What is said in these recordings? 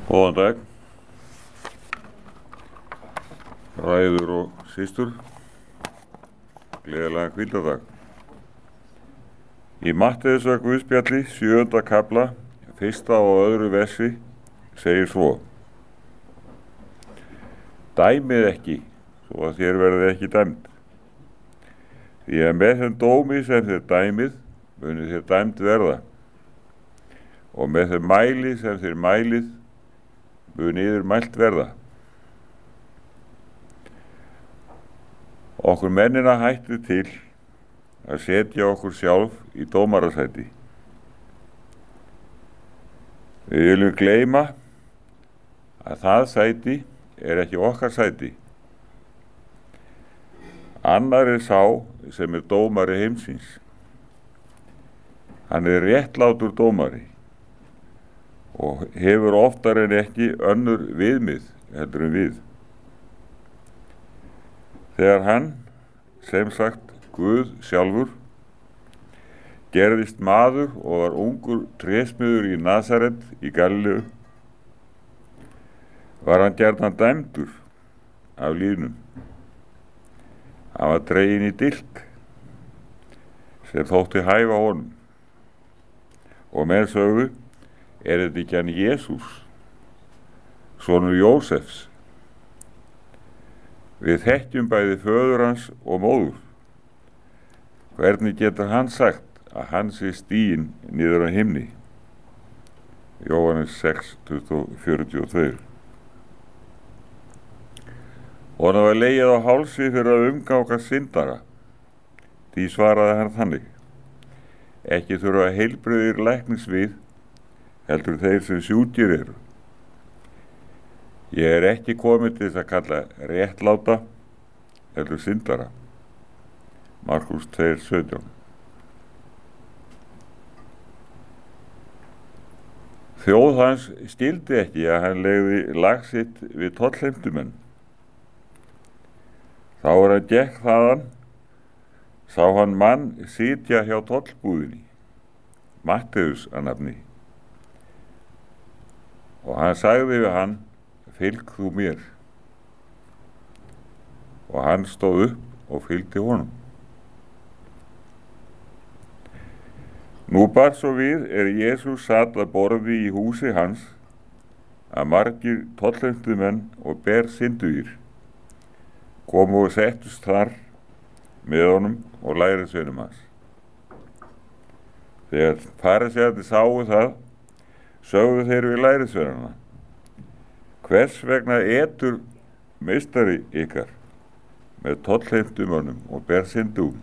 Góðan dag, bræður og systur, gleðilegan hvíldardag. Í Matteusar guðspjalli 7. kafla, 1. og 2. versi segir svo: Dæmið ekki, svo að þér verði ekki dæmd. Því að með þeim dómi sem þér dæmið, munið þér dæmd verða. Og með þeim mæli sem þér mælið, munið yður mælt verða. Okkur mennina hættu til að setja okkur sjálf í dómarasæti. Við viljum gleyma að það sæti er ekki okkar sæti. Annar er sá sem er dómari heimsins. Hann er réttlátur dómari og hefur oftar en ekki önnur viðmið heldur en við. Þegar hann, sem sagt Guð sjálfur, gerðist maður og var ungur trésmiður í Nasaret í Galileu, var hann gjarnan dæmdur af lýðnum. Hann var dreginn í dilk sem þótti hæfa honum. Og menn sögðu: Er þetta ekki hann Jesús, sonur Jósefs? Við þekkjum bæði föður hans og móður. Hvernig getur hann sagt að hann sé stiginn niður á himni? Jóhannes 6:42. Og hann var legið á hálsi fyrir að umgangast syndara. Því svaraði hann þannig: Ekki þurfa heilbrigðir læknis við, heldur þeir sem sjúkir eru. Ég er ekki kominn til þess að kalla réttláta, heldur syndara. Markús 2:17. Þjóð hans skildi ekki að hann legði lag sitt við tollheimtumenn. Þá hann gekk þaðan, sá hann mann sitja hjá tollbúðinni, Matteus að nafni. Og hann sagði við hann: Fylg þú mér. Og hann stóð upp og fylgdi honum. Nú bar svo við Jesús sat að borði í húsi hans, að margir tollheimtumenn og bersynduir komu og settust þar með honum og lærisveinum hans. Þegar farisæarnir sáu það, sögðu þeir við lærisveinana: Hvers vegna etur meistari ykkar með tollheimtumönnum og bersyndugum?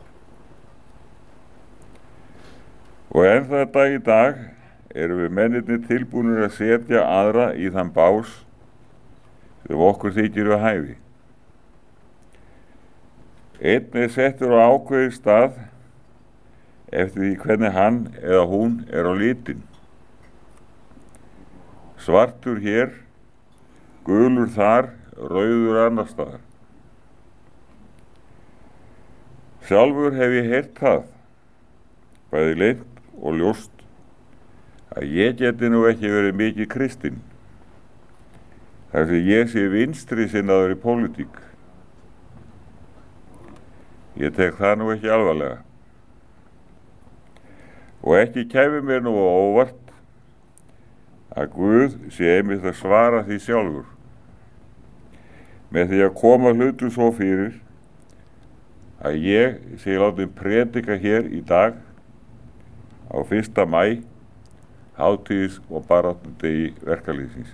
Og enn það dag í dag erum við mennirnir tilbúnir að setja aðra í þann bás sem okkur þykir við hæfi. Einn er settur á ákveðinn stað eftir því hvernig hann eða hún er á litinn. Svartur hér, gulur þar, rauður annar staðar. Sjálfur hef ég heyrt það, bæði leynt og ljóst, að ég geti nú ekki verið mikið kristinn, þar sem ég sé vinstri sinnaður í pólitík. Ég tek það nú ekki alvarlega. Og ekki kæmi mér nú á óvart að Guð sé einmitt að svara því sjálfur, með því að koma hlutum svo fyrir að ég sé látið predika hér í dag á 1. maí, hátíðis- og baráttudegi verkalýðsins.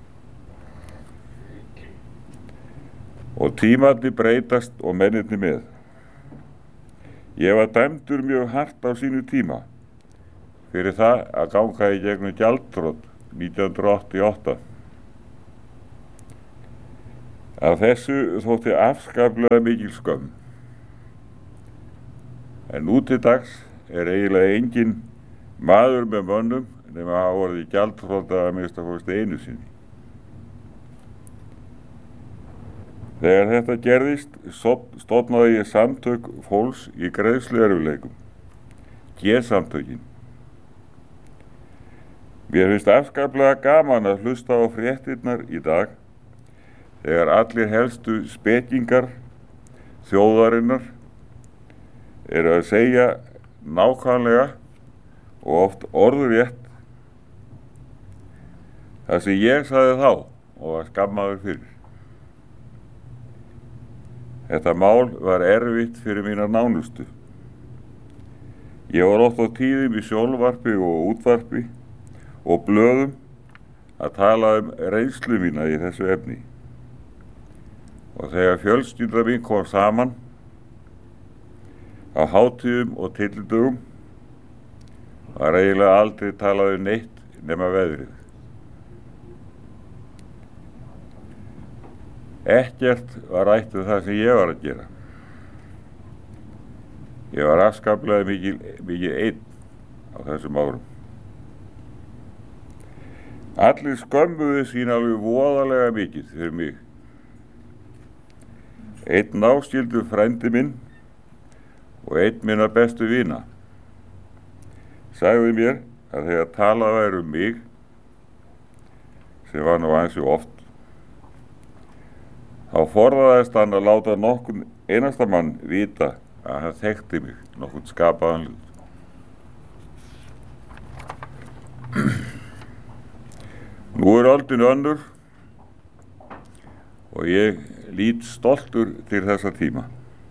Og tímarnir breytast og mennirnir með. Ég var dæmdur mjög hart á sínu tíma fyrir það að ganga í gegnum gjaldþrot 1988. Af þessu þótti afskaplega mikil skömm. En nú til dags er eiginlega enginn maður með mönnum nema að hafa orðið gjaldþrota að minnsta kosti einu sinni. Þegar þetta gerðist, stofnaði ég samtök fólks í greiðsluerfiðleikum, G-samtökin. Mér finnst afskaplega gaman að hlusta á fréttirnar í dag þegar allir helstu spekingar þjóðarinnar eru að segja nákvæmlega og oft orðrétt það sem ég sagði þá og var skammaður fyrir. Þetta mál var erfitt fyrir mína nánustu. Ég var oft á tíðum í sjónvarpi og útvarpi og blöðum að tala reynslu mína í þessu efni. Og þegar fjölskylda mín kom saman á hátíðum og tyllidögum var eiginlega aldrei talað neitt nema veðrið. Ekkert var rætt það sem ég var að gera. Ég var afskaplega mikið einn á þessum árum. Allir skömmuðu sín alveg voðalega mikið fyrir mig. Einn náskyldur frændi minn og einn minna bestu vina sagði mér að þegar talað væri mig, sem var nú ansi oft, þá forðaðist hann að láta nokkurn einasta mann vita að hann þekkti mig nokkurn skapaðan hlut. Nú öldin önnur og ég lít stoltur til þessa tíma.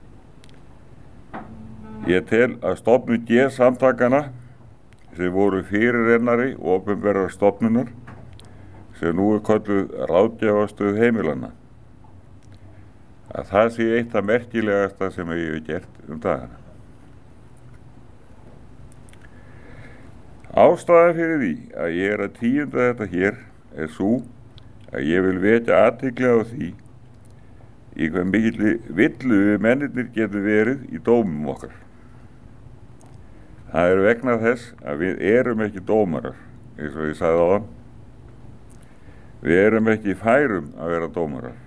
Ég tel að stofnun G-samtakana sem voru fyrirrennari opinberrar stofnunar sem nú kölluð ráðgjafarstöð heimilanna að það sé eitt af merkilegasta sem ég hef gert dagana. Ástæðan fyrir því að ég að tíunda þetta hér sú að ég vil vekja athygli á því í hvað mikilli villu við mennirnir getur verið í dómum okkar. Það er vegna þess að við erum ekki dómarar, eins og ég sagði áðan. Við erum ekki færum að vera dómarar.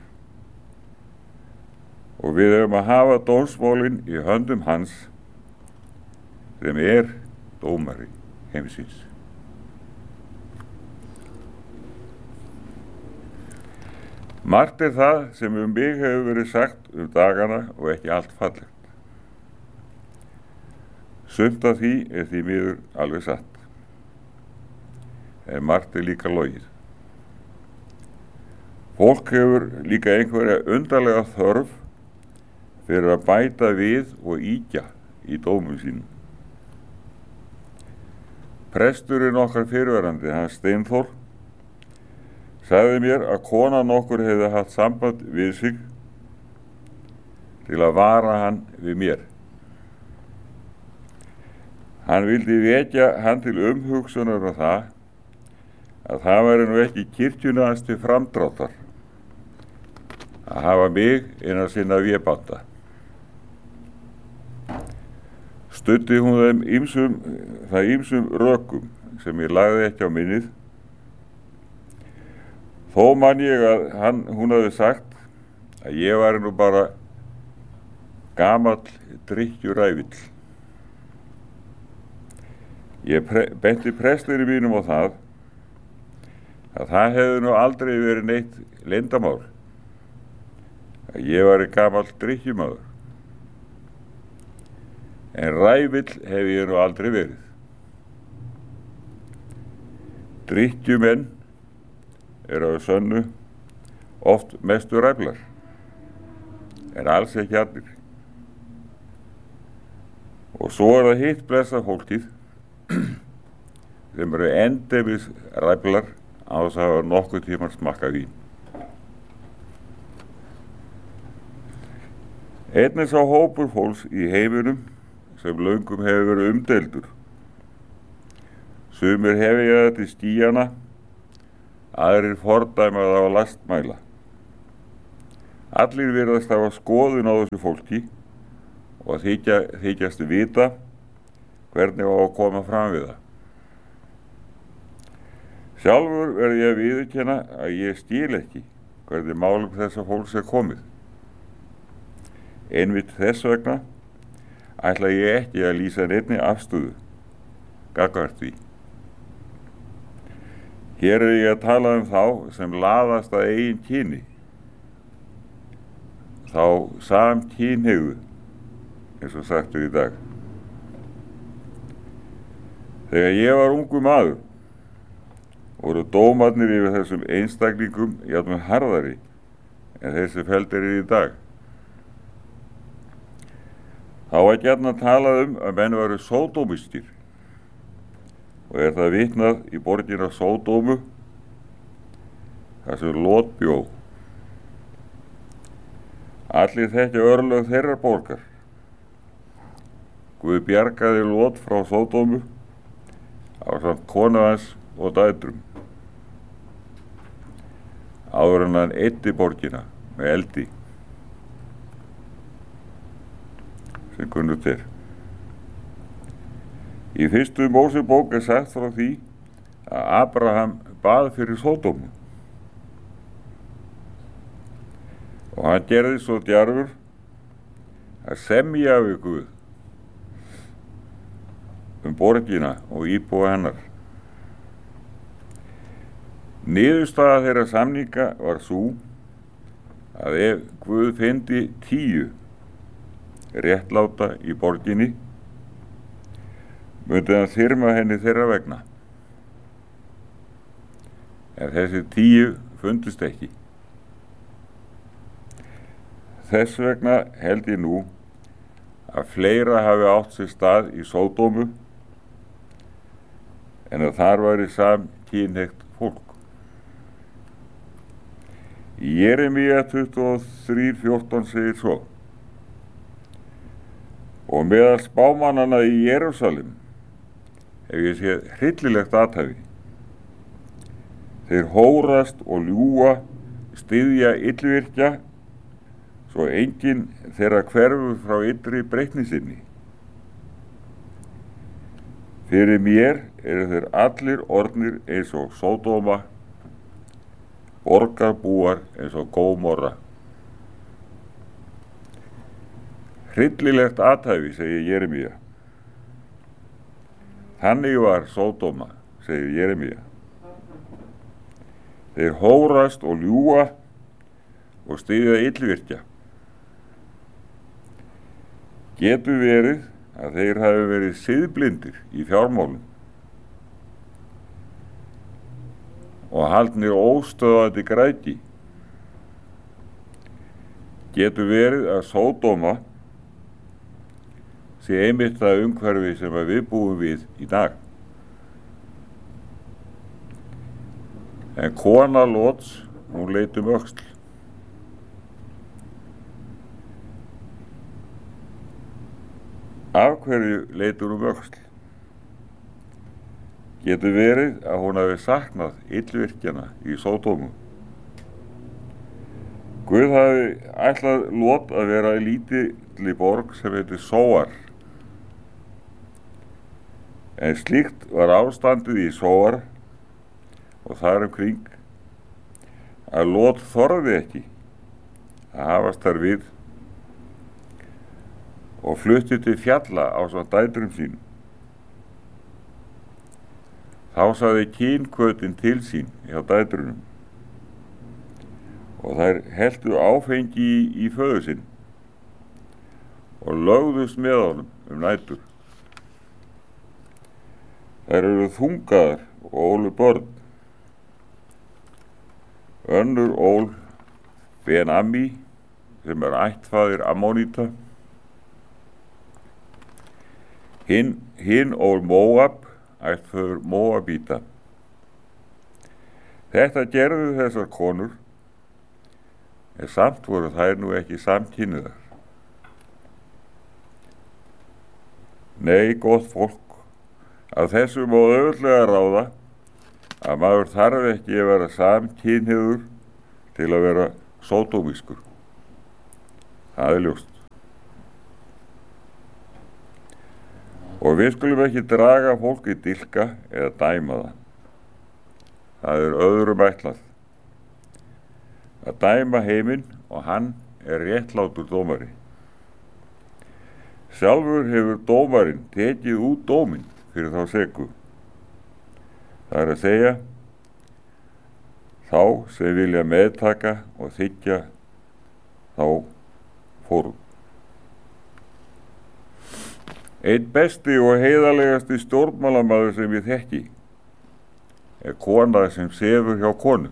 Og við höfum að hafa dómsmálin í höndum hans sem er dómari heimsins. Margt er það sem mig hefur verið sagt dagana og ekki allt fallegt. Sumt af því er því miður alveg satt. En margt er líka logið. Fólk hefur líka einhverja undarlega þörf fyrir að bæta við og ýkja í dómum sínum. Presturinn okkar fyrrverandi, hann Steinþór, sagði mér að konan okkur hefði haft samband við sig til að vara hann við mér. Hann vildi vekja hann til umhugsunar á það að það væri nú ekki kirkjunni hans til framdráttar að hafa mig innan sinna vébanda. Studdi hún þeim ýmsum rökum sem ég lagði ekki á minnið. Þó man ég að hún hafði sagt að ég væri nú bara gamall drykkjurævill. Ég benti prestinum mínum á það að það hefði nú aldrei verið neitt leyndarmál að ég væri gamall drykkjumaður. En rævill hef ég nú aldrei verið. Drykkjumenn eru að sönnu oft mestu ræflar, en alls ekki allir. Og svo er það hitt blessa fólkið sem eru endemis ræflar á þess að hafa nokkuð tímar smakka vín. Einn er sá hópur fólks í heiminum sem löngum hefur verið umdeildur. Sumir hefja það til skýjana, aðrir fordæma það á lastmæla. Allir virðast hafa skoðun á þessu fólki og þykjast vita hvernig á að koma fram við það. Sjálfur verð ég að viðurkenna að ég skil ekki hvernig málum þessa fólks er komið. Einmitt þess vegna ætla ég ekki að lýsa neinni afstöðu gagnvart því. Hér er ég að tala þá sem laðast að eigin kyni, þá samkynhneigðu, eins og sagt í dag. Þegar ég var ungur maður voru dómarnir yfir þessum einstaklingum jafnvel harðari en þessi felldir í dag. Þá var gjarnan talað að menn væru sódómistir og það vitnað í borgina Sódómu þar sem Lót bjó. Allir þekkja örlög þeirrar borgar. Guð bjargaði Lót frá Sódómu ásamt konu hans og dætrum. Áður en hann eyddi borgina með eldi sem kunnugt er. Í fyrstu Mósebók sagt frá því að Abraham bað fyrir Sódómu og hann gerði svo djarfur að semja við Guð borgina og íbúa hennar. Niðurstaða þeirra samninga var sú að ef Guð fyndi 10 réttláta í borginni myndi hann þyrma henni þeirra vegna. En þessi 10 fundust ekki. Þess vegna held ég nú að fleira hafi átt sér stað í Sódómu en að þar væri samkynhneigt fólk. Í Jeremíu 23:14 segir svo: Og meðal spámannanna í Jerúsalem hef ég séð hryllilegt athæfi. Þeir hórast og ljúga, styðja illvirkja, svo enginn þeirra hverfur frá illri breytni sinni. Fyrir mér eru þeir allir orðnir eins og Sódóma, borgarbúar eins og Gómorra. Hryllilegt athæfi, segir Jeremía. Þannig var Sódóma, segir Jeremía. Þeir hórast og ljúga og styðja illvirkja. Getur verið að þeir hafi verið siðblindir í fjármálum og haldnir óstöðvandi græðgi. Getur verið að Sódóma sé einmitt það umhverfi sem við búum við í dag. En kona Lóts, hún leit öxl. Af hverju leitur öxl? Getur verið að hún hafi saknað illvirkjana í Sódómu. Guð hafi ætlað Lót að vera í lítilli borg sem heitir Sóar. En slíkt var ástandið í Sóar og þar kring að Lót þorði ekki að hafast þar við og flutti til fjalla ásamt dætrum sínum. Þá sagði kynhvötin til sín hjá dætrunum og þær helltu áfengi í föður sinn og lögðust með honum nætur. Þær eru þungaðar og ólu börn. Önnur ól Ben-Ammi sem ættfaðir Ammoníta. Hinn ól Móab, ættfaðir Móabíta. Þetta gerðu þessar konur, en samt voru þær nú ekki samkynniðar. Nei, gott fólk, af þessu má auðvitað ráða að maður þarf ekki að vera samkynhneigður til að vera sódómískur. Það ljóst. Og við skulum ekki draga fólk í dilka eða dæma það. Það öðrum ætlað. Að dæma heiminn og hann réttlátur dómari. Sjálfur hefur dómarinn tekið út dóminn fyrir þá seku. Það að segja þá sem vilja meðtaka og þiggja þá fórn. Einn besti og heiðarlegasti stjórnmálamaður sem ég þekki kona sem sefur hjá konu.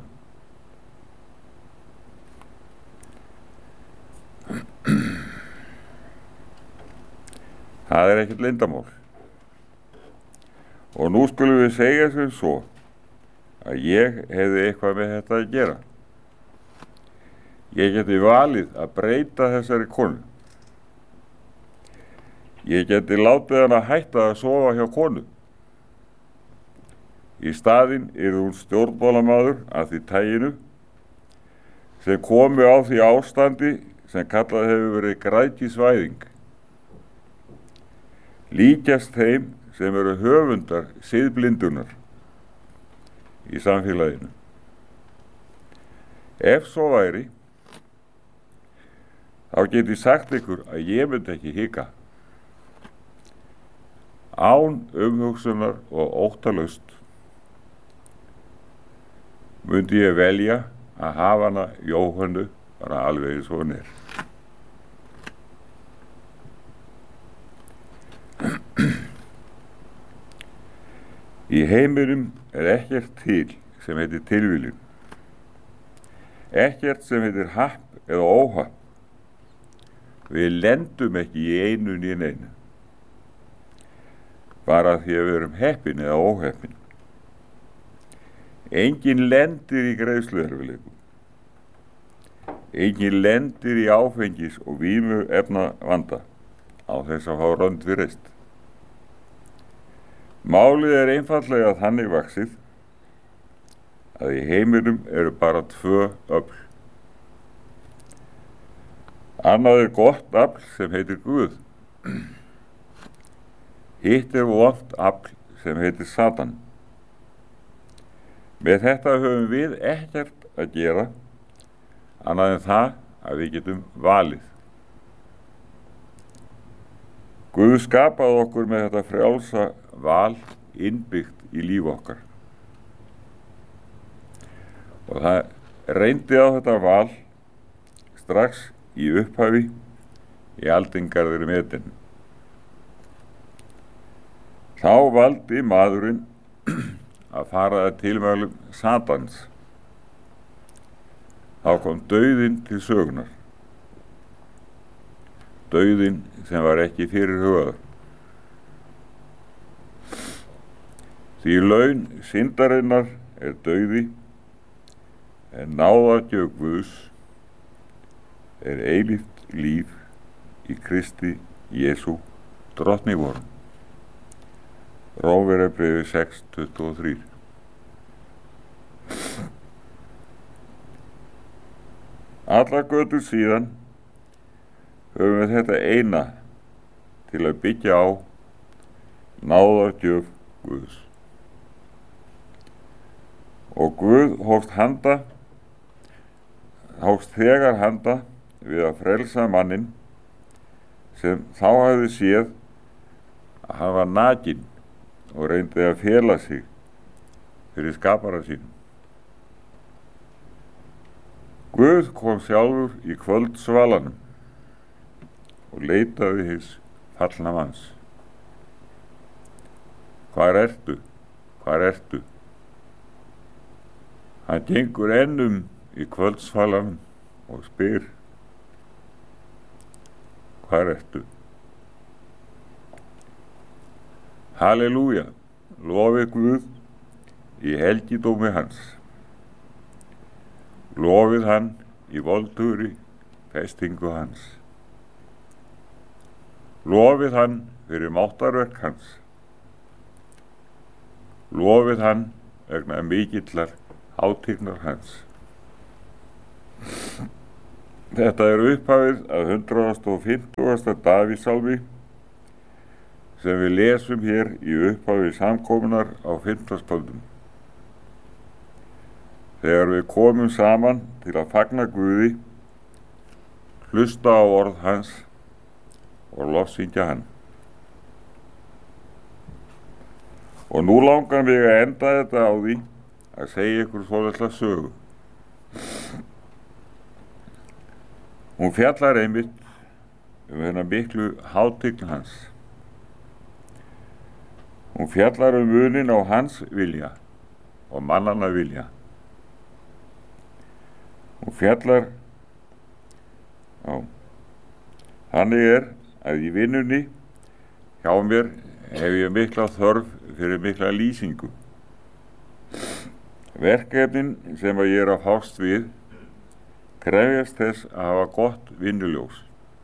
Það ekkert leyndarmál. Og nú skulum við segja sem svo að ég hefði eitthvað með þetta að gera. Ég geti valið að breyta þessari konu. Ég geti látið hana hætta að sofa hjá konu. Í staðinn hún stjórnmálamaður af því taginu sem komi á því ástandi sem kallað hefur verið græðgisvæðing. Líkjast þeim sem eru höfundar siðblindunar í samfélaginu. Ef svo væri, þá get ég sagt ykkur að ég myndi ekki hika. Án umhugsunar og óttalaust myndi ég velja að hafa hana Jóhönnu bara alveg eins og hún er. Í heiminum ekkert til sem heitir tilviljun. Ekkert sem heitir happ eða óhapp. Við lendum ekki í einu né neinu. Bara því að við erum heppin eða óheppin. Enginn lendir í greiðsluerfiðleikum. Enginn lendir í áfengis- og vímuefnavanda á þess að fá rönd við reist. Málið einfaldlega þannig vaxið að í heiminum eru bara 2 öfl. Annað gott afl sem heitir Guð. Hitt vont afl sem heitir Satan. Með þetta höfum við ekkert að gera annað en það að við getum valið. Guð skapaði okkur með þetta frjálsa val innbyggt í líf okkar. Og það reyndi á þetta val strax í upphafi í aldingarðri metin. Þá valdi maðurinn að fara að tilmælum Satans. Þá kom dauðinn til sögunar. Dauðinn sem var ekki fyrirhugaður. Því laun syndarinnar dauði, en náðargjöf Guðs eilíft líf í Kristi Jesú drottni vor. Rómverjabréfið 6:23. Allar götur síðan höfum við þetta eina til að byggja á náðargjöf Guðs. Og Guð hófst þegar handa við að frelsa manninn sem þá hafði séð að hann var nakinn og reyndi að fela sig fyrir skapara sínum. Guð kom sjálfur í kvöldsvalanum og leitaði hins fallna manns. Hvar ertu? Hvar ertu? Hann gengur enn í kvöldsvalanum og spyr: Hvar ertu? Halleluja, lofið Guð í helgidómi hans. Lofið hann í voldugri festingu hans. Lofið hann fyrir máttarverk hans. Lofið hann vegna mikillar hátignar hans. Þetta upphafið af 150. Davíðsálmi sem við lesum hér í upphafi samkomunar á fimmtudagskvöldum. Þegar við komum saman til að fagna Guði, hlusta á orð hans og lofsyngja hann. Og nú langar mig að enda þetta á því að segja ykkur svolítið sögu. Hún fjallar einmitt þennan miklu hátign hans. Hún fjallar munin á hans vilja og mannanna vilja. Hún fjallar þannig að í vinnunni hjá mér hef ég mikla þörf fyrir mikla lýsingu. Verkefnin sem ég að fást við krefjast þess að hafa gott vinnuljós.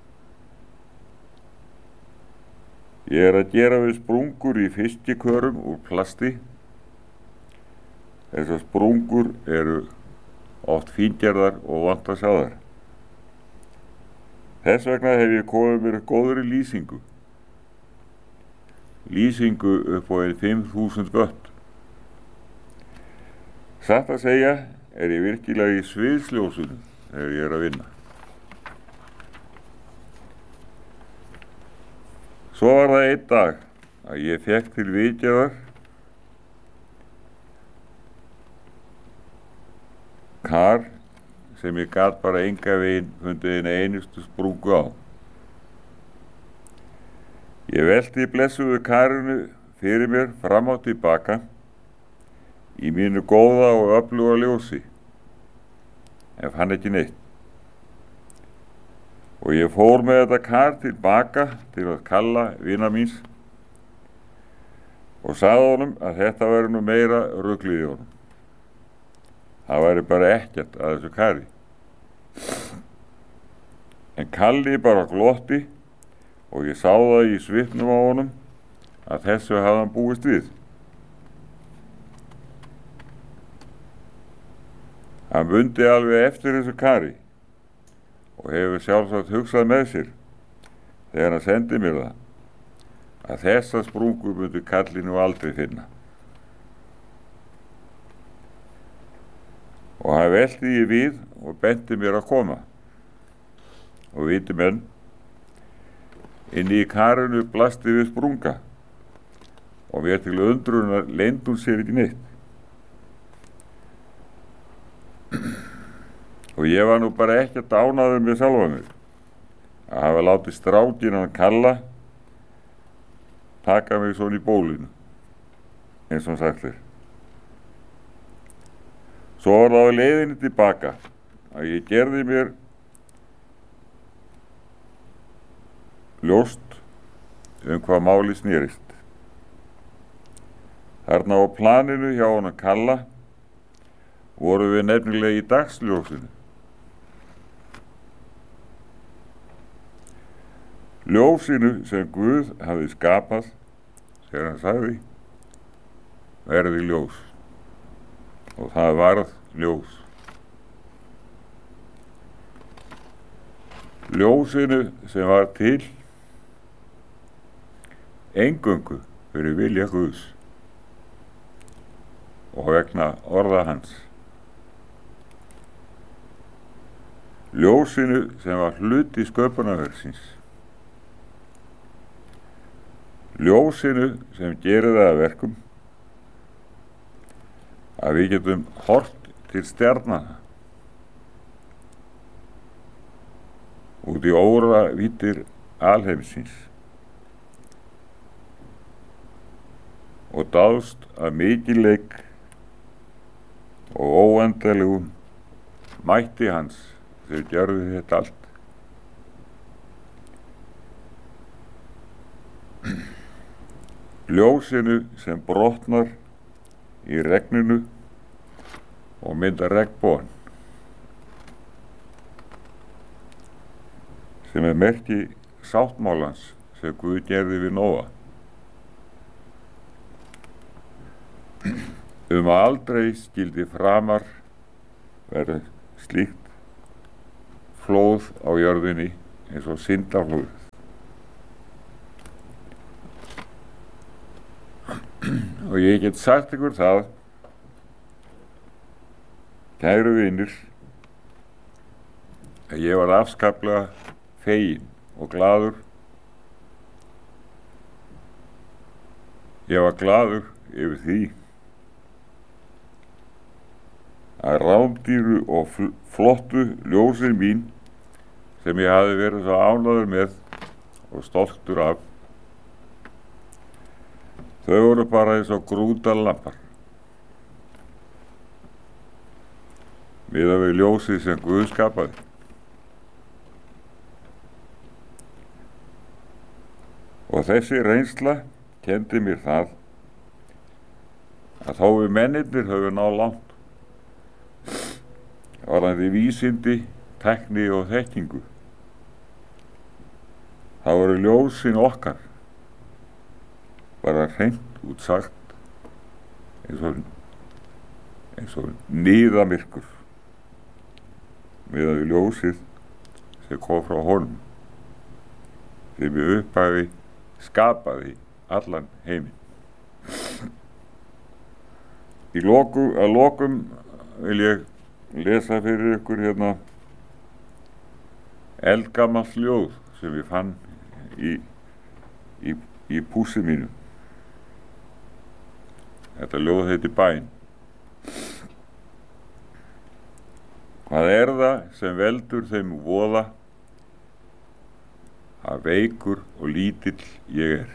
Ég að gera við sprungur í fiskikörum úr plasti. Þessar sprungur eru oft fíngerðar og vont að sjá þær. Þess vegna hef ég komið mér góðri lýsingu. Lýsingu upp á 5.000 vött. Satt að segja ég virkilega í sviðsljósunum þegar ég að vinna. Svo var það einn dag að ég fékk til vitjaðar kar sem ég gat bara enga veginn fundið eina einustu sprungu á. Ég velti blessuðu karinu fyrir mér fram og tilbaka í mínu góða og öfluga ljósi, en fann ekki neitt. Og ég fór með þetta kar tilbaka til að kalla vina míns og sagði honum að þetta væri nú meira ruglið í honum. Það væri bara ekkert að þessu kari. En Kalli bara glotti og ég sá það í svipnum á honum að þessu hafði hann búist við. Hann mundi alveg eftir þessu kari og hefur sjálfsagt hugsað með sér þegar hann sendi mér það að þessa sprungu myndi Kalli nú aldrei finna. Og hann velti ég við og benti mér að koma. Og viti menn, inni í karinu blasti við sprunga og mér til undrunar leyndi hún sér ekki neitt. Og ég var nú bara ekkert ánægður með sjálfa mig að hafa látið strákinn hann Kalla taka mig svona í bólinu, eins og sagt er. Svo var það á leiðinni tilbaka að ég gerði mér ljóst hvað máli snerist. Þarna á planinu hjá honum Kalla voru við nefnilega í dagsljósinu. Ljósinu sem Guð hafði skapað, þegar hann sagði, verði ljós. Og það varð ljós. Ljósinu sem var til eingöngu fyrir vilja Guðs og vegna orða hans. Ljósinu sem var hluti sköpunarverksins. Ljósinu sem gerir það að verkum að við getum horft til stjarnanna út í óravíddir alheimsins og dáðst að mikilleik og óendanlegum mætti hans þegar gjörðu þetta allt. Ljósinu sem brotnar í regninu og myndar regnbogann, sem merki sáttmálans sem Guð gerði við Nóa að aldrei skyldi framar verða slíkt flóð á jörðinni eins og syndaflóðið. Og ég get sagt ykkur það, kæru vinir, að ég var afskaplega feginn og glaður. Ég var glaður yfir því að rándýru og flottu ljósin mín sem ég hafi verið svo ánægður með og stoltur af, þau voru bara eins og grútarlampar miðað við ljósið sem Guð skapaði. Og þessi reynsla kenndi mér það að þó við mennirnir höfum náð langt varðandi vísindi, tækni og þekkingu, það voru ljósin okkar bara hreint út sagt eins og niðamyrkur miðað við ljósið sem kom frá honum sem í upphafi skapaði allan heiminn. Að lokum vil ég lesa fyrir ykkur hérna eldgamalt ljóð sem ég fann í pússi mínu. Þetta ljóð heitir Bæn. Hvað er það sem veldur þeim voða að veikur og lítill ég er?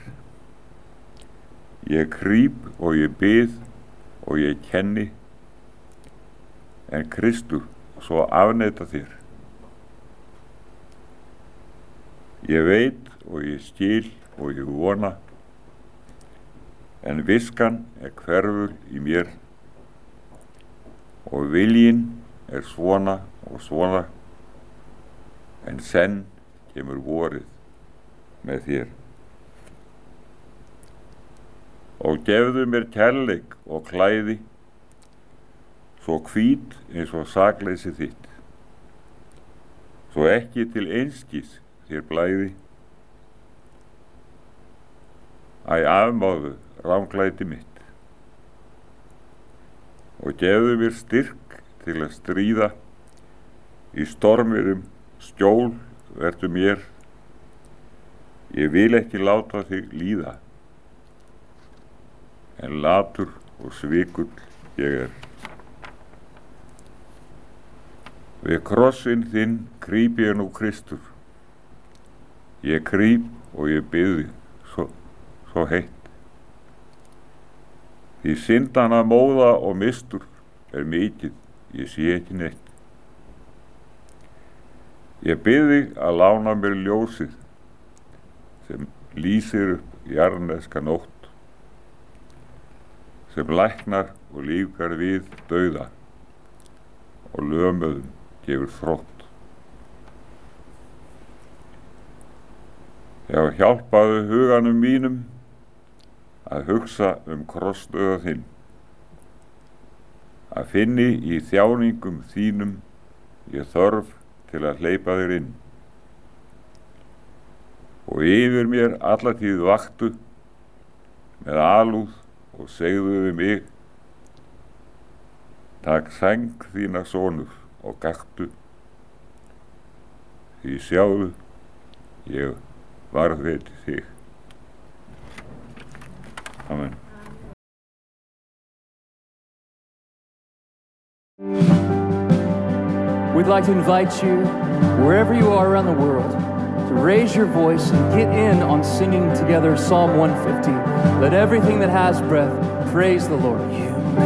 Ég krýp og ég bið og ég kenni, en Kristur svo afneita þér. Ég veit og ég skil og ég vona, en viskan er hverful í mér og viljinn er svona og svona, en senn kemur vorið með þér. Og gefðu mér kærleik og klæði, svo hvít eins og sakleysi þitt, svo ekki til einskis þér blæði. Æ, afmáðu ranglæti mitt, og gefðu mér styrk til að stríða, í stormirum skjól vertu mér, ég vil ekki láta þig líða, en latur og svikull ég er. Við krossinn þinn krýp ég nú Kristur, ég krýp og ég bið þig svo heitt. Því syndana móða og mistur er mikið, ég sé ekki neitt. Ég bið þig að lána mér ljósið sem lýsir upp jarðneska nótt, sem læknar og lífgar við dauða og lömuðum gefur þrótt. Já, hjálpaðu huganum mínum að hugsa krossdauða þinn, að finni í þjáningum þínum ég þörf til að hleypa þér inn. Og yfir mér alla tíð vaktu með alúð og segðu við mig, takk sæng þína sonur og gaktu, því sjáðu ég varðveiti þig. Amen. We'd like to invite you, wherever you are around the world, to raise your voice and get in on singing together Psalm 150. Let everything that has breath praise the Lord.